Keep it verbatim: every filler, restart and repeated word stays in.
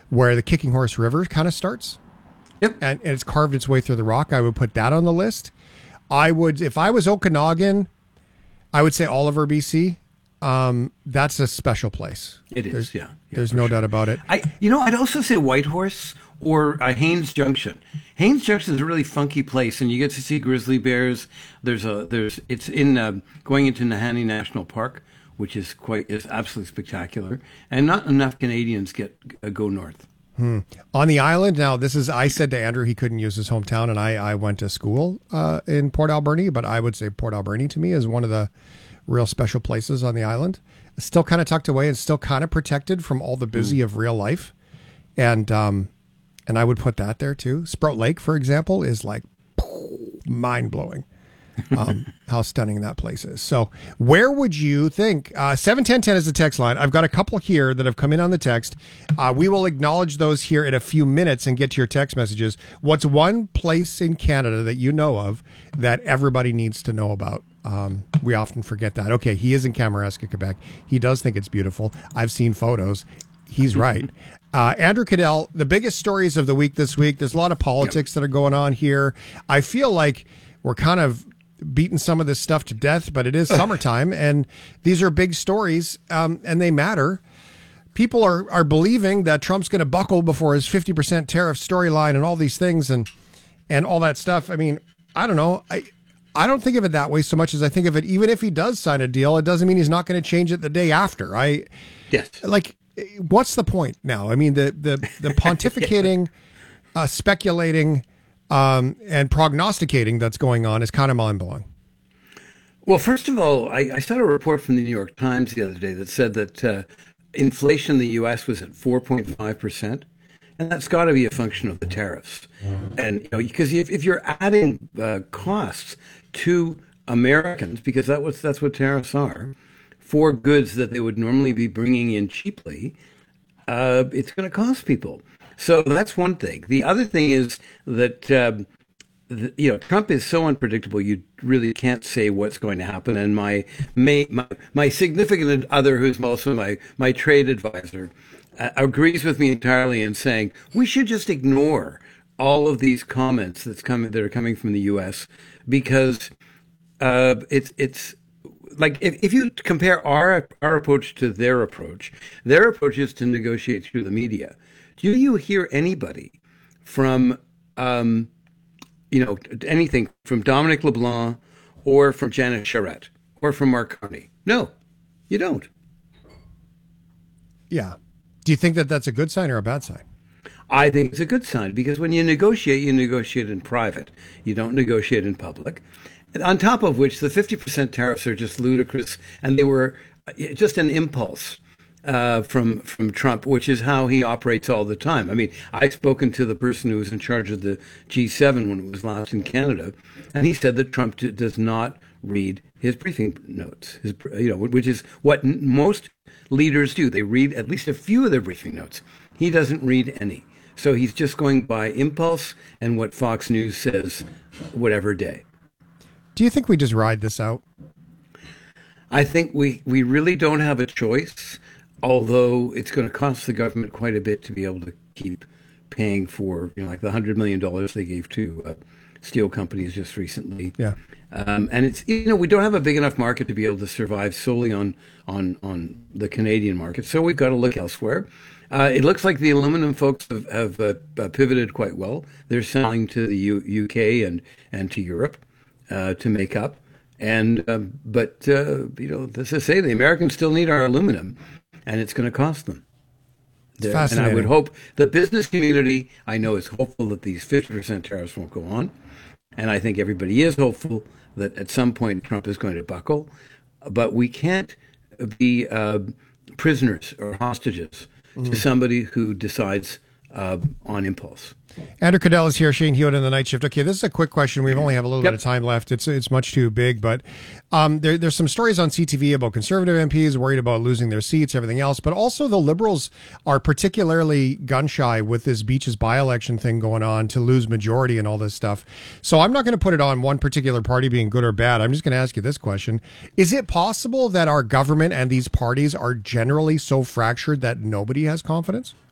where the Kicking Horse River kind of starts. Yep. And, and it's carved its way through the rock. I would put that on the list. I would, if I was Okanagan, I would say Oliver, B C. Um, that's a special place. It is, there's, yeah. yeah there's no sure. doubt about it. I, you know, I'd also say Whitehorse or uh, Haines Junction. Haines Junction is a really funky place, and you get to see grizzly bears. There's a there's it's in uh, going into Nahanni National Park, which is quite is absolutely spectacular, and not enough Canadians get uh, go north. Hmm. On the island, now this is, I said to Andrew he couldn't use his hometown, and I, I went to school uh, in Port Alberni, but I would say Port Alberni to me is one of the real special places on the island. It's still kind of tucked away and still kind of protected from all the busy mm. of real life. And um, and I would put that there too. Sprout Lake, for example, is like mind-blowing. Um, how stunning that place is. So where would you think? Uh, seven ten ten is the text line. I've got a couple here that have come in on the text. Uh, we will acknowledge those here in a few minutes and get to your text messages. What's one place in Canada that you know of that everybody needs to know about? Um, we often forget that. Okay, he is in Kamouraska, Quebec. He does think it's beautiful. I've seen photos. He's right. Uh, Andrew Cadell, the biggest stories of the week this week. There's a lot of politics yep. that are going on here. I feel like we're kind of beating some of this stuff to death, but it is summertime, and these are big stories, um, and they matter. People are, are believing that Trump's going to buckle before his fifty percent tariff storyline and all these things and and all that stuff. I mean, I don't know. I I don't think of it that way so much as I think of it, even if he does sign a deal, it doesn't mean he's not going to change it the day after. I yes. Like, what's the point now? I mean, the the, the pontificating, uh, speculating, Um, and prognosticating that's going on is kind of mind-blowing. Well, first of all, I, I saw a report from the New York Times the other day that said that uh, inflation in the U S was at four point five percent, and that's got to be a function of the tariffs. Mm-hmm. And you know, because if, if you're adding uh, costs to Americans, because that was that's what tariffs are, for goods that they would normally be bringing in cheaply, uh, it's going to cost people. So that's one thing. The other thing is that, um, the, you know, Trump is so unpredictable, you really can't say what's going to happen. And my my, my, my significant other, who's also my, my trade advisor, uh, agrees with me entirely in saying we should just ignore all of these comments that's coming that are coming from the U S because uh, it's it's like if, if you compare our our approach to their approach, their approach is to negotiate through the media. Do you hear anybody from, um, you know, anything from Dominic LeBlanc or from Janet Charette or from Mark Carney? No, you don't. Yeah. Do you think that that's a good sign or a bad sign? I think it's a good sign because when you negotiate, you negotiate in private. You don't negotiate in public. And on top of which, the fifty percent tariffs are just ludicrous, and they were just an impulse. Uh, from from Trump, which is how he operates all the time. I mean, I've spoken to the person who was in charge of the G seven when it was last in Canada, and he said that Trump d- does not read his briefing notes, his, you know, which is what n- most leaders do. They read at least a few of their briefing notes. He doesn't read any. So he's just going by impulse and what Fox News says, whatever day. Do you think we just ride this out? I think we, we really don't have a choice. Although it's going to cost the government quite a bit to be able to keep paying for, you know, like the one hundred million dollars they gave to uh, steel companies just recently. Yeah. Um, and it's, you know, we don't have a big enough market to be able to survive solely on on, on the Canadian market. So we've got to look elsewhere. Uh, it looks like the aluminum folks have, have uh, pivoted quite well. They're selling to the U- UK and, and to Europe uh, to make up. And um, but, uh, you know, as I say, the Americans still need our aluminum. And it's going to cost them. It's fascinating. And I would hope the business community, I know, is hopeful that these fifty percent tariffs won't go on. And I think everybody is hopeful that at some point Trump is going to buckle. But we can't be uh, prisoners or hostages mm-hmm. to somebody who decides uh, on impulse. Andrew Cadell is here, Shane Hewitt in the night shift. Okay, this is a quick question. We only have a little yep. bit of time left. It's it's much too big, but um, there, there's some stories on C T V about conservative M Ps worried about losing their seats, everything else, but also the Liberals are particularly gun-shy with this Beaches by-election thing going on to lose majority and all this stuff. So I'm not going to put it on one particular party being good or bad. I'm just going to ask you this question. Is it possible that our government and these parties are generally so fractured that nobody has confidence?